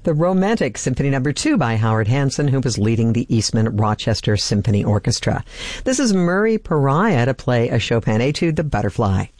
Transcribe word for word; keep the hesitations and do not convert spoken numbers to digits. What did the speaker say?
The Romantic Symphony Number Two by Howard Hanson, who was leading the Eastman Rochester Symphony Orchestra. This is Murray Pariah to play a Chopin etude, The Butterfly.